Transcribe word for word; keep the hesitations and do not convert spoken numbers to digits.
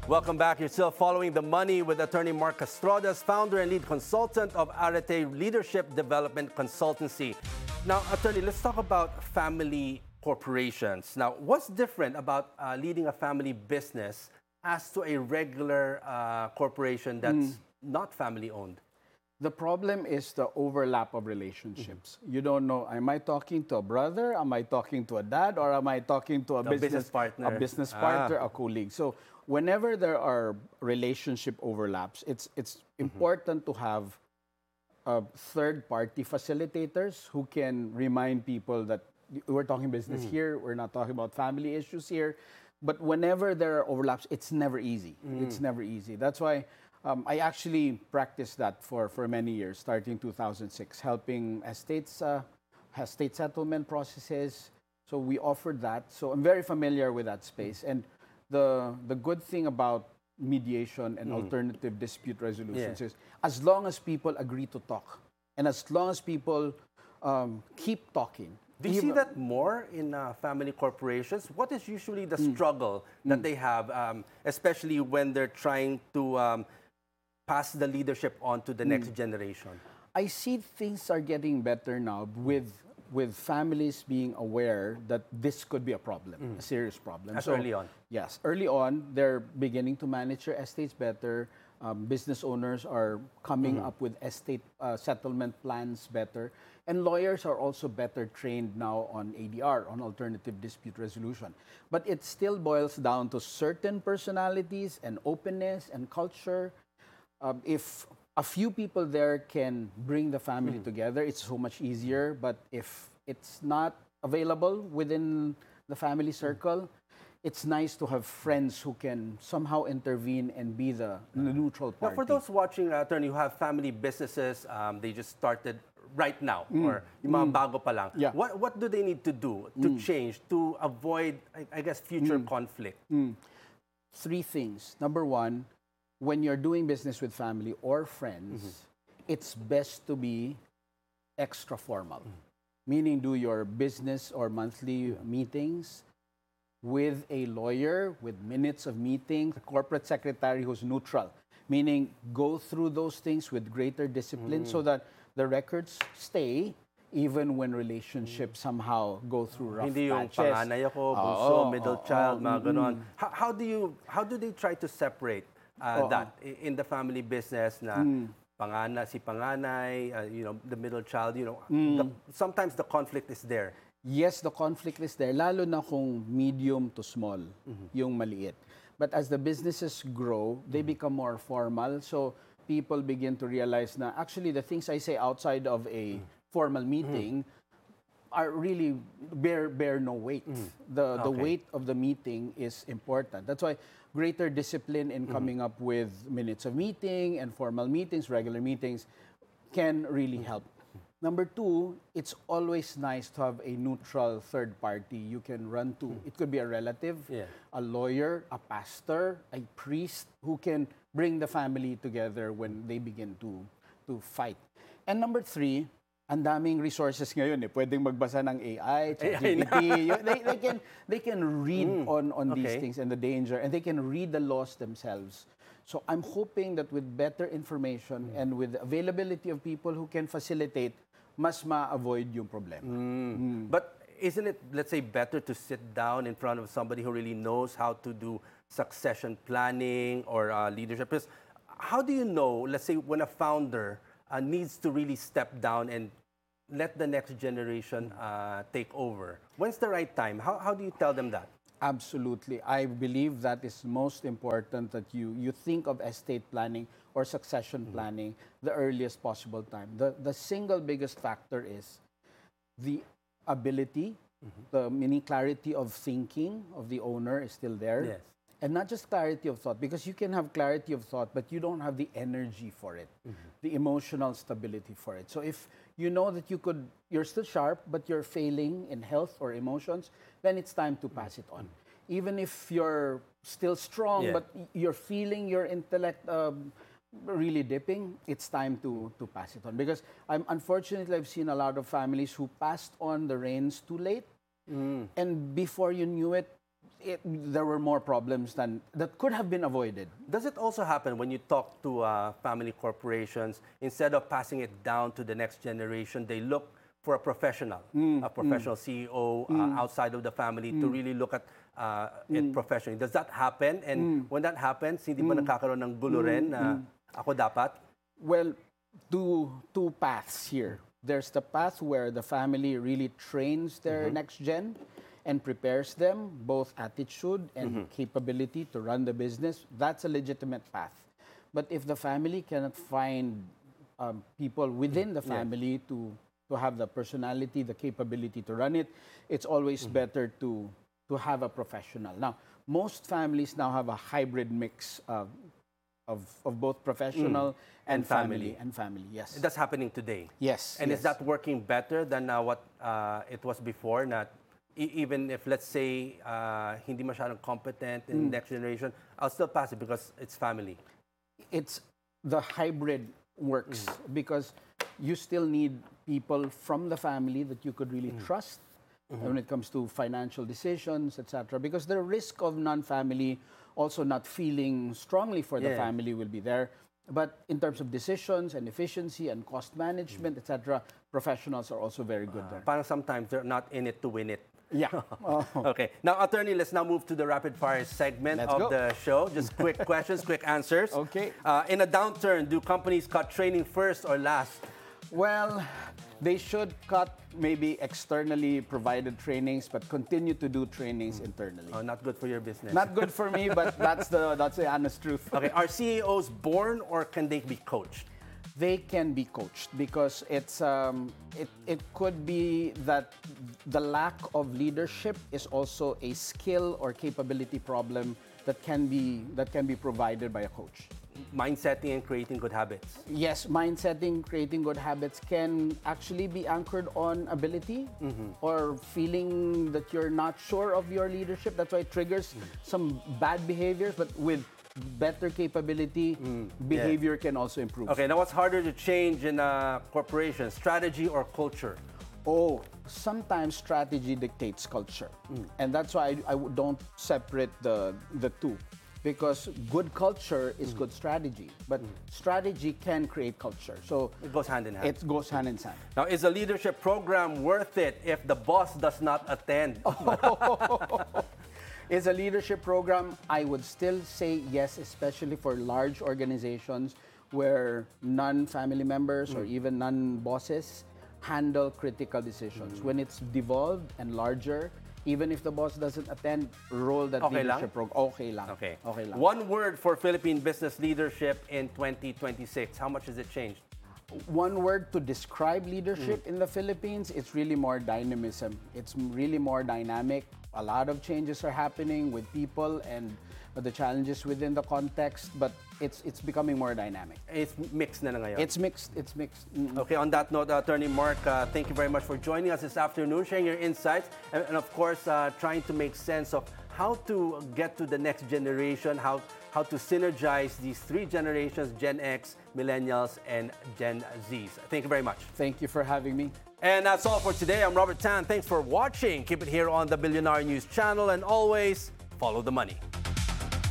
Welcome back. You're still following The Money with attorney Mark Castrodas, founder and lead consultant of Arete Leadership Development Consultancy. Now, attorney, let's talk about family corporations. Now, what's different about uh, leading a family business as to a regular uh, corporation that's mm. not family owned? The problem is the overlap of relationships. Mm-hmm. You don't know, am I talking to a brother? Am I talking to a dad? Or am I talking to a, business, business partner? A business partner, ah. a colleague. So whenever there are relationship overlaps, it's, it's mm-hmm. important to have uh, third-party facilitators who can remind people that we're talking business mm-hmm. here, we're not talking about family issues here. But whenever there are overlaps, it's never easy. Mm-hmm. It's never easy. That's why Um, I actually practiced that for, for many years, starting two thousand six, helping estates, uh, estate settlement processes. So we offered that. So I'm very familiar with that space. And the, the good thing about mediation and mm. alternative dispute resolutions yeah. is as long as people agree to talk, and as long as people um, keep talking. Do you see that more in uh, family corporations? What is usually the mm. struggle that mm. they have, um, especially when they're trying to um, pass the leadership on to the next mm. generation? I see things are getting better now with with families being aware that this could be a problem, mm. a serious problem. As so, early on. Yes, early on, they're beginning to manage their estates better. Um, business owners are coming mm. up with estate uh, settlement plans better. And lawyers are also better trained now on A D R, on alternative dispute resolution. But it still boils down to certain personalities and openness and culture. Um, if a few people there can bring the family mm. together, it's so much easier. But if it's not available within the family circle, it's nice to have friends who can somehow intervene and be the, the neutral party. Now, for those watching, uh, attorney, who have family businesses, um, they just started right now, mm. or yung mga mm. bago pa lang. Yeah. What, what do they need to do to mm. change, to avoid, I, I guess, future mm. conflict? Mm. Three things. Number one, when you're doing business with family or friends, mm-hmm. it's best to be extra formal. Mm-hmm. Meaning do your business or monthly mm-hmm. meetings with a lawyer, with minutes of meetings, a corporate secretary who's neutral. Meaning go through those things with greater discipline mm-hmm. so that the records stay even when relationships mm-hmm. somehow go through rough Hindi yung patches. Panganay ako, bunso, oh, middle oh, child, oh, mga ganon. Mm-hmm. How, how do you, how do they try to separate Uh, oh, that in the family business na mm. pangana si panganay, uh, you know, the middle child, you know, mm. the, sometimes the conflict is there. Yes, the conflict is there, lalo na kung medium to small, mm-hmm. yung maliit. But as the businesses grow, they mm-hmm. become more formal. So people begin to realize na actually the things I say outside of a mm. formal meeting mm-hmm. are really bear bear no weight. Mm. The okay. the weight of the meeting is important. That's why greater discipline in coming mm-hmm. up with minutes of meeting and formal meetings, regular meetings, can really help. Number two, it's always nice to have a neutral third party you can run to. It could be a relative, yeah. a lawyer, a pastor, a priest who can bring the family together when they begin to, to fight. And number three, ang daming resources ngayon eh. Pwedeng magbasa ng A I, ChatGPT. they, they can they can read mm, on on okay. these things and the danger, and they can read the laws themselves. So I'm hoping that with better information mm. and with the availability of people who can facilitate, mas ma-avoid yung problema. Mm. Mm. But isn't it, let's say, better to sit down in front of somebody who really knows how to do succession planning or uh, leadership? Because how do you know, let's say, when a founder Uh, needs to really step down and let the next generation uh, take over? When's the right time? How, how do you tell them that? Absolutely. I believe that is most important, that you, you think of estate planning or succession mm-hmm. planning the earliest possible time. The, the single biggest factor is the ability, mm-hmm. the mini clarity of thinking of the owner is still there. Yes. And not just clarity of thought, because you can have clarity of thought, but you don't have the energy for it, mm-hmm. the emotional stability for it. So if you know that you could, you're still sharp, but you're failing in health or emotions, then it's time to pass it on. Mm-hmm. Even if you're still strong, yeah. but you're feeling your intellect um, really dipping, it's time to, to pass it on. Because I'm, unfortunately, I've seen a lot of families who passed on the reins too late. Mm. And before you knew it, it, there were more problems than that could have been avoided. Does it also happen when you talk to uh, family corporations, instead of passing it down to the next generation, they look for a professional, Mm, a professional C E O uh, outside of the family to really look at uh, it professionally? Does that happen? And when that happens, hindi ba nagkakaroon ng gulo rin na ako dapat? Well, two, two paths here. There's the path where the family really trains their next gen and prepares them, both attitude and capability to run the business. That's a legitimate path. But if the family cannot find um, people within the family to, to have the personality, the capability to run it, it's always better to, to have a professional. Now, most families now have a hybrid mix of, of, of both professional and, And family. family. And family, yes. That's happening today. Yes. And yes. is that working better than uh, what uh, it was before? Not e- even if, let's say, uh, hindi masyadong competent in the next generation, I'll still pass it because it's family. It's the hybrid works because you still need people from the family that you could really trust when it comes to financial decisions, et cetera. Because the risk of non-family also not feeling strongly for the Yeah. family will be there. But in terms of decisions and efficiency and cost management, et cetera, professionals are also very good there. Parang sometimes they're not in it to win it. Yeah. Oh. Okay. Now, attorney, let's now move to the rapid fire segment Let's of go. the show. Just quick questions, quick answers. Okay. Uh, in a downturn, do companies cut training first or last? Well, they should cut maybe externally provided trainings, but continue to do trainings internally. Oh, not good for your business. Not good for me, but that's the that's the honest truth. Okay. Are C E Os born or can they be coached? They can be coached because it's um, it it could be that the lack of leadership is also a skill or capability problem that can be that can be provided by a coach. Mindsetting and creating good habits. Yes, mindsetting, creating good habits can actually be anchored on ability or feeling that you're not sure of your leadership. That's why it triggers some bad behaviors, but with better capability, behavior can also improve. Okay. Now, what's harder to change in a corporation, strategy or culture? Oh, sometimes strategy dictates culture. And that's why I, I don't separate the, the two. Because good culture is good strategy, but strategy can create culture. So It goes hand in hand. it goes hand in hand. Now, is a leadership program worth it if the boss does not attend? Is a leadership program, I would still say yes, especially for large organizations where non-family members or even non-bosses handle critical decisions. When it's devolved and larger, even if the boss doesn't attend, roll that Okay lang? leadership program. Okay lang. Okay. Okay lang. One word for Philippine business leadership in twenty twenty-six. How much has it changed? One word to describe leadership in the Philippines, it's really more dynamism. It's really more dynamic. A lot of changes are happening with people and the challenges within the context, but it's it's becoming more dynamic. It's mixed na na ngayon. It's mixed. It's mixed. Mm. Okay, on that note, Attorney Mark, uh, thank you very much for joining us this afternoon, sharing your insights, and, and of course, uh, trying to make sense of how to get to the next generation, how, how to synergize these three generations, Gen X, Millennials, and Gen Zs. Thank you very much. Thank you for having me. And that's all for today. I'm Robert Tan. Thanks for watching. Keep it here on the Billionaire News channel, and always follow the money.